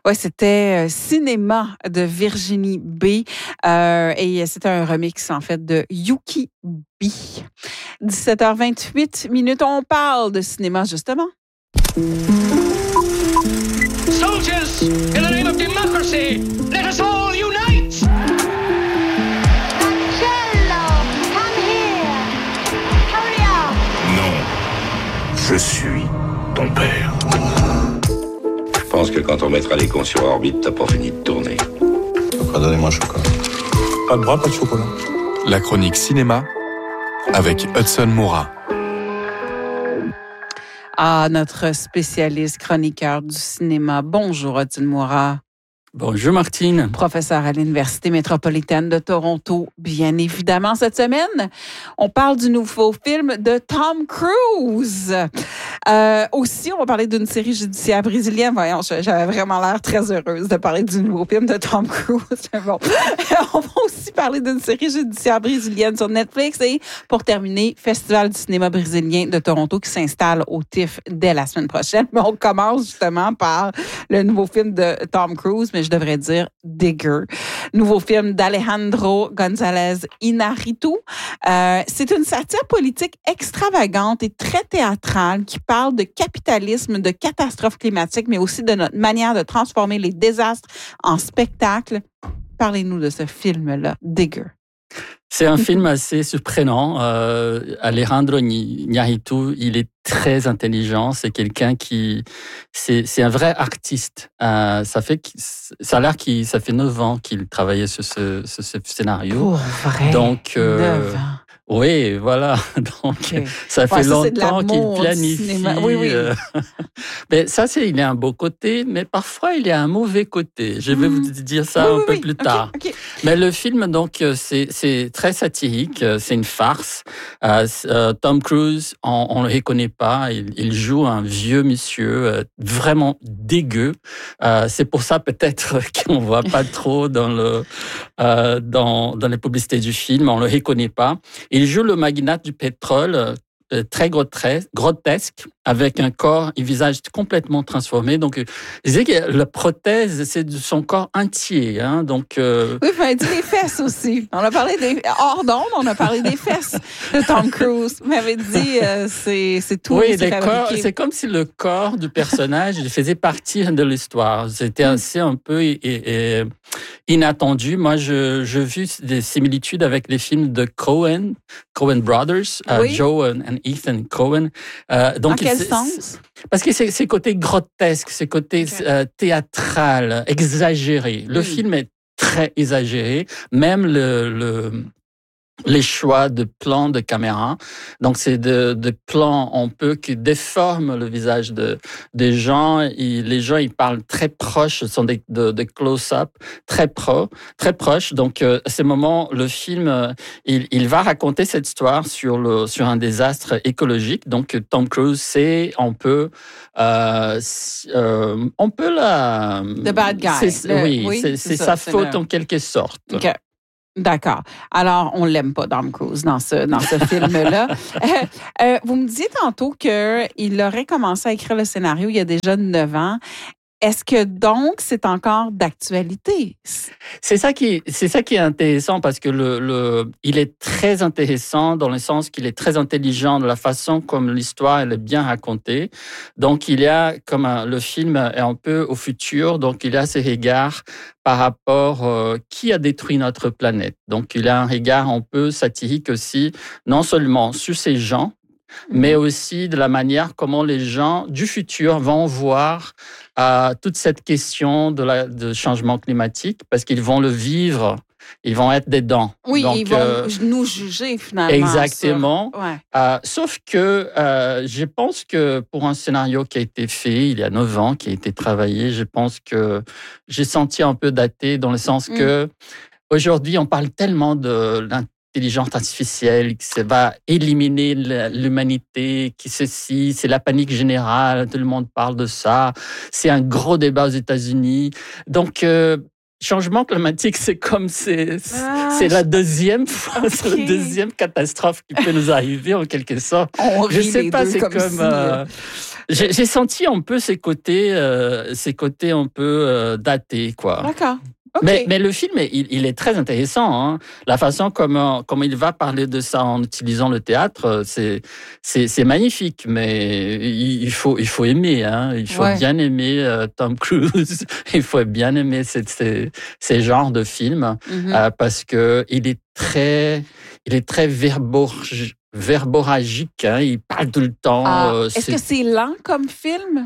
Ouais, c'était Cinéma de Virginie B. Et c'était un remix, en fait, de Yuki B. 17h28 on parle de cinéma, justement. Soldiers, in the name of democracy, let us all unite! Marcello, come here. Hurry up. Non, je suis ton père. Je pense que quand on mettra les cons sur orbite, t'as pas fini de tourner. Pourquoi donnez-moi un chocolat? Pas de bras, pas de chocolat. La chronique cinéma avec Hudson Moura. Ah, notre spécialiste chroniqueur du cinéma. Bonjour, Hudson Moura. Bonjour Martine. Professeur à l'Université métropolitaine de Toronto, bien évidemment. Cette semaine, on parle du nouveau film de Tom Cruise. Aussi, on va parler d'une série judiciaire brésilienne. Voyons, j'avais vraiment l'air très heureuse de parler du nouveau film de Tom Cruise. Bon. On va aussi parler d'une série judiciaire brésilienne sur Netflix. Et pour terminer, Festival du cinéma brésilien de Toronto qui s'installe au TIFF dès la semaine prochaine. Mais on commence justement par le nouveau film de Tom Cruise, mais je devrais dire Digger. Nouveau film d'Alejandro González Iñárritu. C'est une satire politique extravagante et très théâtrale qui parle de capitalisme, de catastrophes climatiques, mais aussi de notre manière de transformer les désastres en spectacle. Parlez-nous de ce film-là, Digger. C'est un film assez surprenant. Alejandro Iñárritu, il est très intelligent. C'est quelqu'un c'est un vrai artiste. Ça a l'air ça fait 9 ans qu'il travaillait sur ce scénario. Pour vrai? Donc, 9 ans. Oui, voilà. Donc, okay. Ça fait longtemps qu'il planifie. planifie. Oui. Mais ça, il y a un beau côté, mais parfois, il y a un mauvais côté. Je vais vous dire ça un peu plus tard. Okay. Mais le film, donc, c'est très satirique. C'est une farce. Tom Cruise, on ne le reconnaît pas. Il joue un vieux monsieur vraiment dégueu. C'est pour ça, peut-être, qu'on ne voit pas trop dans les publicités du film. On ne le reconnaît pas. Il joue le magnate du pétrole, très grotesque, avec un corps et visage complètement transformé. Donc, je disais que la prothèse, c'est de son corps entier. Hein, donc, Oui, il fallait dire les fesses aussi. On a parlé hors d'onde, on a parlé des fesses de Tom Cruise. Vous m'avez dit, c'est tout. Oui, c'est comme si le corps du personnage faisait partie de l'histoire. C'était assez un peu inattendu. Moi, j'ai vu des similitudes avec les films de Coen Brothers, oui. Joe and Ethan Coen. Donc, en quel sens? Parce que c'est côté grotesque, c'est côté théâtral, exagéré. Le film est très exagéré, même les choix de plans de caméra. Donc, c'est de plans un peu qui déforment le visage des gens. Et les gens, ils parlent très proches, ce sont des close-up, très proches. Donc, à ce moment, le film, il va raconter cette histoire sur un désastre écologique. Donc, Tom Cruise, on peut la... The bad guy. C'est sa faute en quelque sorte. Okay. D'accord. Alors, on l'aime pas, Tom Cruise, dans ce film-là. Vous me disiez tantôt qu'il aurait commencé à écrire le scénario il y a déjà 9 ans. Est-ce que donc c'est encore d'actualité? C'est ça qui est intéressant parce que il est très intéressant dans le sens qu'il est très intelligent de la façon comme l'histoire elle est bien racontée. Donc il y a comme le film est un peu au futur, donc il y a ce regard par rapport qui a détruit notre planète. Donc il a un regard un peu satirique aussi, non seulement sur ces gens, mais aussi de la manière comment les gens du futur vont voir toute cette question de changement climatique, parce qu'ils vont le vivre, ils vont être dedans. Oui, donc, ils vont nous juger finalement. Exactement. Ouais. Sauf que je pense que pour un scénario qui a été fait il y a 9 ans, qui a été travaillé, je pense que j'ai senti un peu daté dans le sens que aujourd'hui, on parle tellement de l'intelligence artificielle, qui va éliminer l'humanité, c'est la panique générale, tout le monde parle de ça, c'est un gros débat aux États-Unis. Donc, changement climatique, c'est la deuxième fois, c'est la deuxième catastrophe qui peut nous arriver en quelque sorte. Je sais pas, c'est comme j'ai senti un peu ces côtés un peu datés, quoi. D'accord. Okay. Mais le film, il est très intéressant. Hein. La façon comme il va parler de ça en utilisant le théâtre, c'est magnifique. Mais il faut aimer. Hein. Il faut bien aimer Tom Cruise. Il faut bien aimer ces genres de films parce que il est très verboragique. Hein. Il parle tout le temps. Est-ce que c'est lent comme film?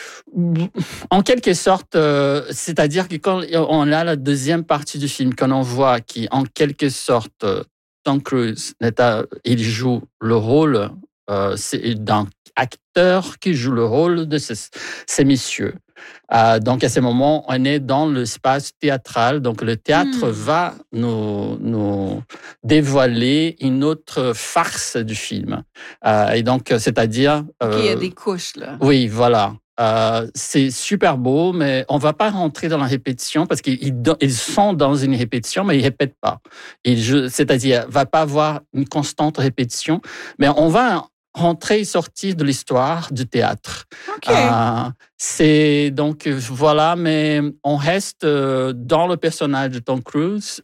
En quelque sorte, c'est-à-dire que quand on a la deuxième partie du film, quand on voit qu'en quelque sorte, Tom Cruise, il joue le rôle d'un acteur qui joue le rôle de ces messieurs. Donc, à ce moment, on est dans l'espace théâtral. Donc, le théâtre va nous dévoiler une autre farce du film. Et donc, c'est-à-dire... il y a des couches, là. Oui, voilà. C'est super beau, mais on va pas rentrer dans la répétition parce qu'ils sont dans une répétition, mais ils répètent pas. C'est-à-dire, va pas avoir une constante répétition, mais on va rentrer et sortir de l'histoire du théâtre. Okay. C'est donc voilà, mais on reste dans le personnage de Tom Cruise,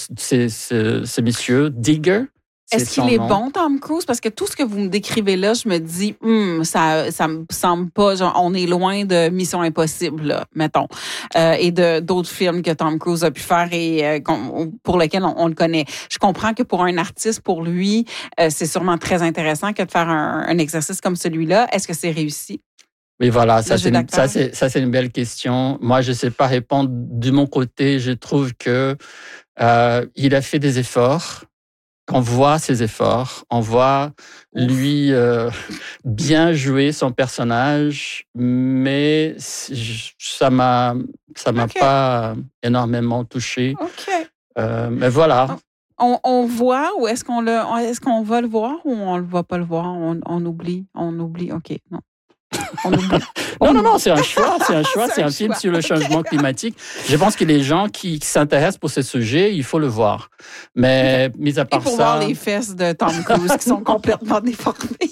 ce monsieur Digger. Est-ce qu'il est bon, Tom Cruise? Parce que tout ce que vous me décrivez là, je me dis, ça me semble pas, genre, on est loin de Mission Impossible, là, mettons, et d'autres films que Tom Cruise a pu faire et pour lesquels on le connaît. Je comprends que pour un artiste, pour lui, c'est sûrement très intéressant que de faire un exercice comme celui-là. Est-ce que c'est réussi? Oui, voilà, ça c'est une belle question. Moi, je sais pas répondre. De mon côté, je trouve que il a fait des efforts. On voit ses efforts, on voit lui bien jouer son personnage, mais ça m'a pas énormément touché. Mais voilà. On voit ou est-ce qu'on va le voir ou on ne va pas le voir? On oublie. OK, non. Non, c'est un choix. C'est un film sur le changement climatique. Je pense que les gens qui s'intéressent pour ce sujet, il faut le voir. Mais mis à part ça... Et pour voir les fesses de Tom Cruise qui sont complètement déformées.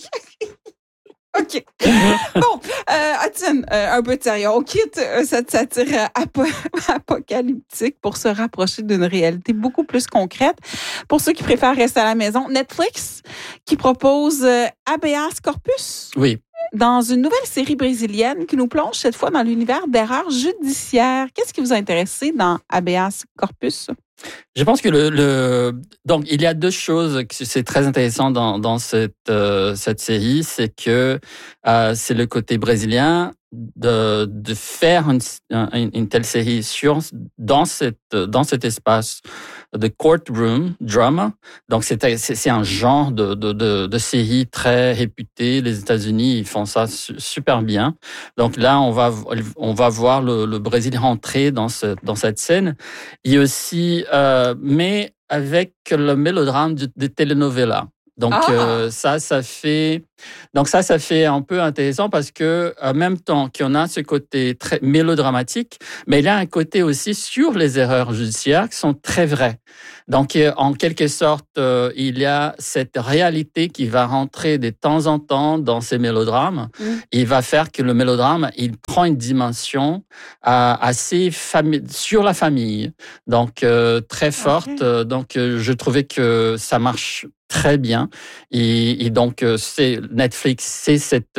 OK. Bon, Hudson, un peu de sérieux. On quitte cette satire apocalyptique pour se rapprocher d'une réalité beaucoup plus concrète. Pour ceux qui préfèrent rester à la maison, Netflix qui propose Habeas Corpus. Oui. Dans une nouvelle série brésilienne qui nous plonge cette fois dans l'univers d'erreurs judiciaires. Qu'est-ce qui vous a intéressé dans Habeas Corpus? Je pense que donc il y a deux choses que c'est très intéressant dans cette série, c'est que c'est le côté brésilien de faire une telle série dans cet espace de courtroom drama. Donc c'est un genre de série très réputé. Les États-Unis ils font ça super bien. Donc là on va voir le Brésil rentrer dans cette scène. Il y a aussi mais avec le mélodrame des telenovelas. Donc ça fait un peu intéressant parce que en même temps qu'on a ce côté très mélodramatique, mais il y a un côté aussi sur les erreurs judiciaires qui sont très vraies. Donc en quelque sorte, il y a cette réalité qui va rentrer de temps en temps dans ces mélodrames. Il va faire que le mélodrame, il prend une dimension assez sur la famille. Donc très forte. Donc je trouvais que ça marche très bien. Et donc, c'est Netflix, c'est cet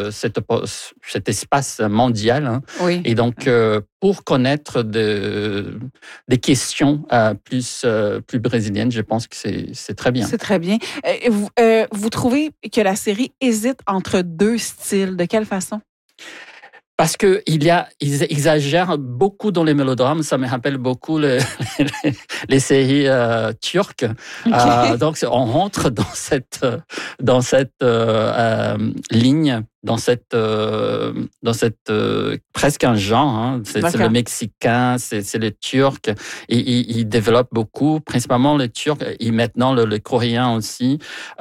espace mondial. Hein. Oui. Et donc, pour connaître des questions plus brésiliennes, je pense que c'est très bien. C'est très bien. Vous trouvez que la série hésite entre deux styles? De quelle façon? Parce que ils exagèrent beaucoup dans les mélodrames. Ça me rappelle beaucoup les séries turques. Okay. Donc on rentre dans cette ligne dans cette presque un genre. Hein. C'est le mexicain, c'est le turc. Et ils développent beaucoup, principalement les Turcs et maintenant le coréen aussi.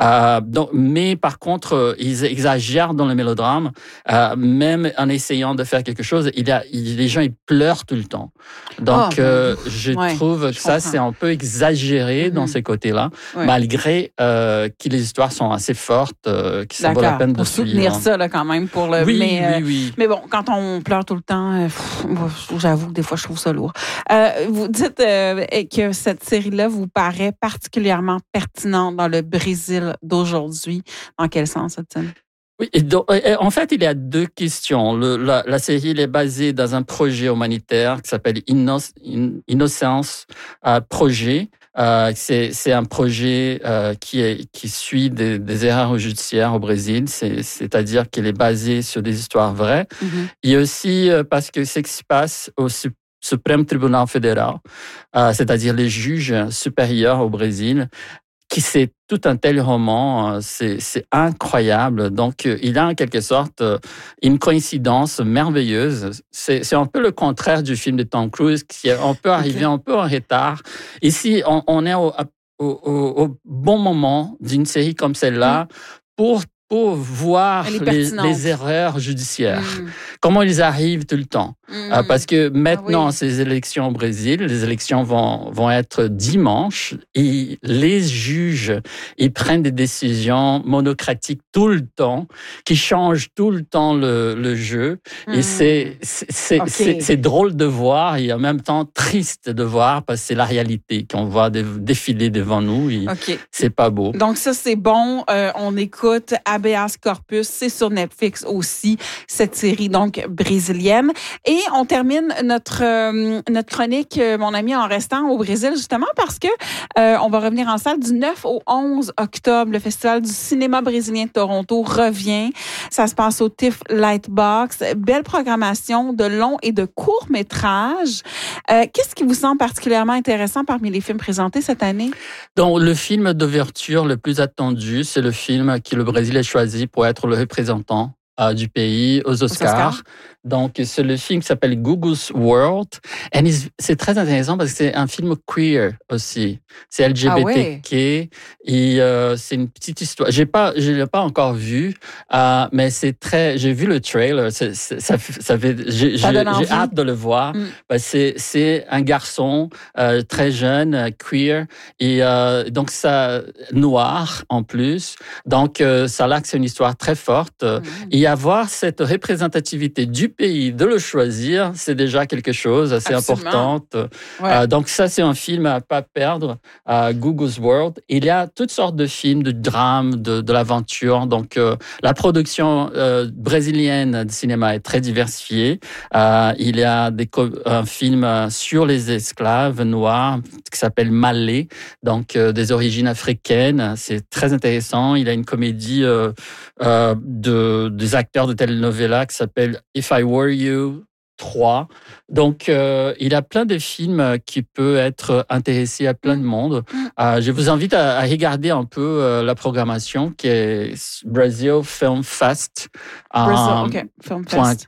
Mais par contre, ils exagèrent dans le mélodrame, même en essayant de faire quelque chose. Les gens ils pleurent tout le temps. Donc je trouve que ça c'est un peu exagéré dans ces côtés-là, malgré que les histoires sont assez fortes, que ça vaut la peine de suivre. Soutenir ça là quand même pour le. Oui. Mais bon, quand on pleure tout le temps, j'avoue que des fois je trouve ça lourd. Vous dites que cette série-là vous paraît particulièrement pertinente dans le Brésil d'aujourd'hui. Dans quel sens, Hudson? Oui, en fait, il y a deux questions. La série elle est basée dans un projet humanitaire qui s'appelle Innocence Projet. C'est un projet qui suit des erreurs judiciaires au Brésil, c'est-à-dire qu'il est basé sur des histoires vraies. Et aussi parce que ce qui se passe au Suprême Tribunal Fédéral, c'est-à-dire les juges supérieurs au Brésil, qui c'est tout un tel roman, c'est incroyable. Donc, il a en quelque sorte une coïncidence merveilleuse. C'est un peu le contraire du film de Tom Cruise, qui est un peu arrivé un peu en retard. Ici, on est au bon moment d'une série comme celle-là pour voir les erreurs judiciaires. Comment ils arrivent tout le temps. Parce que maintenant, ces élections au Brésil, les élections vont être dimanche et les juges, ils prennent des décisions monocratiques tout le temps, qui changent tout le temps le jeu. Et c'est drôle de voir et en même temps triste de voir parce que c'est la réalité qu'on voit défiler devant nous et c'est pas beau. Donc ça, c'est bon. On écoute Habeas Corpus. C'est sur Netflix aussi, cette série donc brésilienne. Et on termine notre chronique, mon ami, en restant au Brésil, justement parce que on va revenir en salle du 9 au 11 octobre. Le Festival du cinéma brésilien de Toronto revient. Ça se passe au TIFF Lightbox. Belle programmation de longs et de courts métrages. Qu'est-ce qui vous semble particulièrement intéressant parmi les films présentés cette année? Donc, le film d'ouverture le plus attendu, c'est le film que le Brésil a choisi pour être le représentant du pays aux Oscars. Donc, c'est le film qui s'appelle Gugu's World. Et c'est très intéressant parce que c'est un film queer aussi. C'est LGBTQ. Et c'est une petite histoire. Je l'ai pas encore vu, mais c'est très. J'ai vu le trailer. J'ai hâte de le voir. C'est un garçon très jeune, queer, et donc ça noir en plus. Donc ça a l'air que c'est une histoire très forte. Et avoir cette représentativité du pays, de le choisir, c'est déjà quelque chose assez important. Donc ça, c'est un film à pas perdre, Gugu's World. Il y a toutes sortes de films, de drames, de l'aventure. Donc la production brésilienne de cinéma est très diversifiée. Il y a un film sur les esclaves noirs qui s'appelle Malé, donc des origines africaines. C'est très intéressant. Il y a une comédie des acteurs de telenovela qui s'appelle If I Were You 3. Donc, il y a plein de films qui peuvent être intéressés à plein de monde. Je vous invite à regarder un peu la programmation qui est Brazil Film Fest. Film Fest.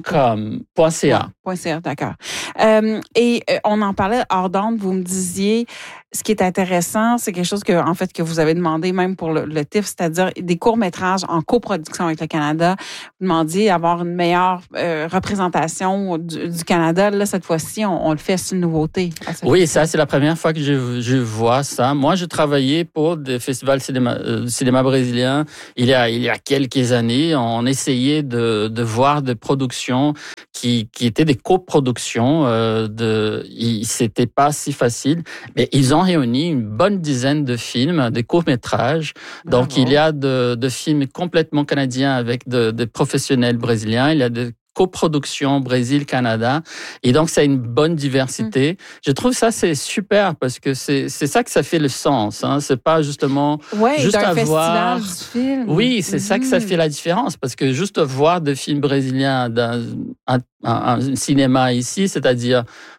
.ca, d'accord. Et on en parlait hors d'onde, vous me disiez, ce qui est intéressant, c'est quelque chose que vous avez demandé même pour le TIFF, c'est-à-dire des courts-métrages en coproduction avec le Canada. Vous demandiez d'avoir une meilleure représentation du Canada. Là, cette fois-ci, on le fait, c'est une nouveauté. Oui, ça, c'est la première fois que je vois ça. Moi, je travaillais pour des festivals cinéma brésilien il y a quelques années. On essayait de voir des productions qui étaient des coproductions. C'était pas si facile, mais ils ont réuni une bonne dizaine de films, des courts-métrages. Donc, il y a de films complètement canadiens avec des professionnels brésiliens. Il y a des coproduction Brésil-Canada. Et donc, ça a une bonne diversité. Je trouve ça, c'est super parce que c'est ça que ça fait le sens. Hein. C'est pas justement juste avoir... Festival du film. Oui, c'est ça que ça fait la différence parce que juste voir des films brésiliens dans un cinéma ici, c'est-à-dire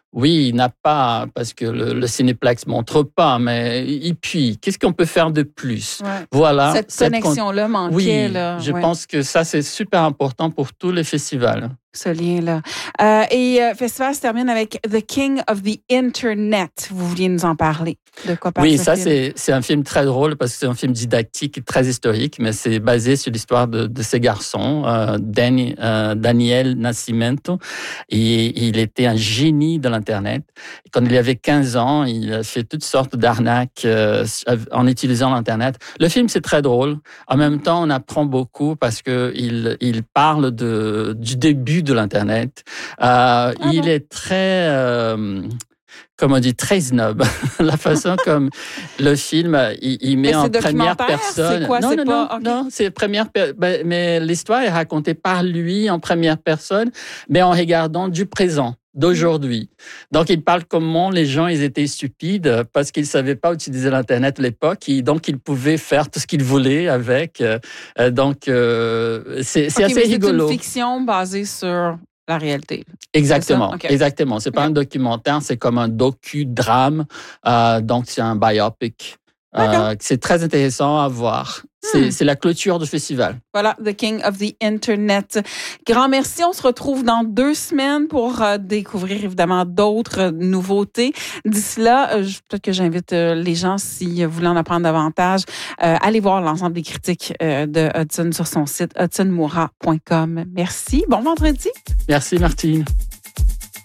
Oui, il n'a pas, parce que le Cinéplex montre pas, mais et puis, qu'est-ce qu'on peut faire de plus? Ouais. Voilà. Cette connexion-là manquait. Oui, là. je pense que ça, c'est super important pour tous les festivals. Ce lien-là. Festival se termine avec The King of the Internet. Vous vouliez nous en parler. De quoi parle Oui, ce ça, film? c'est un film très drôle parce que c'est un film didactique, très historique, mais c'est basé sur l'histoire de ces garçons, Daniel Nascimento. Et il était un génie de l'Internet. Et quand il avait 15 ans, il a fait toutes sortes d'arnaques en utilisant l'Internet. Le film, c'est très drôle. En même temps, on apprend beaucoup parce que il parle du début de l'Internet. Il est très... comme on dit, très snob. La façon comme le film, il met en première personne. C'est quoi? Non, c'est première personne. Mais l'histoire est racontée par lui en première personne, mais en regardant du présent, d'aujourd'hui. Donc, il parle comment les gens, ils étaient stupides parce qu'ils savaient pas utiliser l'Internet à l'époque. Donc, ils pouvaient faire tout ce qu'ils voulaient avec. Donc, c'est assez rigolo. C'est une fiction basée sur la réalité. Exactement, okay. Exactement. C'est pas un documentaire, c'est comme un docu-drame. Donc, c'est un biopic. C'est très intéressant à voir. C'est la clôture du festival. Voilà, The King of the Internet. Grand merci. On se retrouve dans 2 semaines pour découvrir évidemment d'autres nouveautés. D'ici là, peut-être que j'invite les gens, si vous voulez en apprendre davantage, allez voir l'ensemble des critiques de Hudson sur son site hudsonmoura.com. Merci. Bon vendredi. Merci, Martine.